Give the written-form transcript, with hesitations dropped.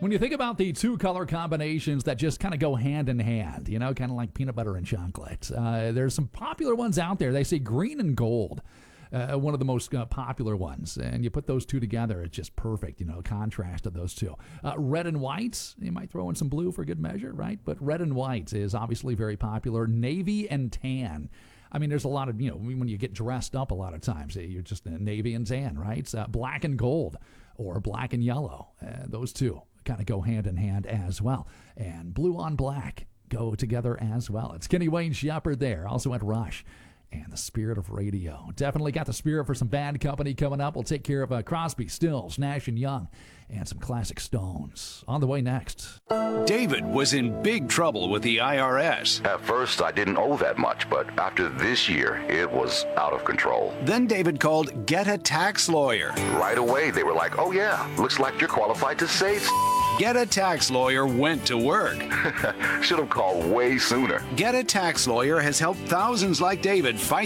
When you think about the two color combinations that just kind of go hand in hand, kind of like peanut butter and chocolate, there's some popular ones out there. They say green and gold, one of the most popular ones. And you put those two together, it's just perfect, contrast of those two. Red and white, you might throw in some blue for good measure, right? But red and white is obviously very popular. Navy and tan. I mean, there's a lot of, when you get dressed up a lot of times, you're just navy and tan, right? Black and gold or black and yellow, those two kind of go hand in hand as well. And blue on black go together as well. It's Kenny Wayne Shepherd there, also at Rush. And the spirit of radio. Definitely got the spirit for some bad company coming up. We'll take care of Crosby, Stills, Nash & Young, and some classic Stones. On the way next. David was in big trouble with the IRS. At first, I didn't owe that much, but after this year, it was out of control. Then David called Get a Tax Lawyer. Right away, they were like, oh yeah, looks like you're qualified to save. Get a Tax Lawyer went to work. Should have called way sooner. Get a Tax Lawyer has helped thousands like David fight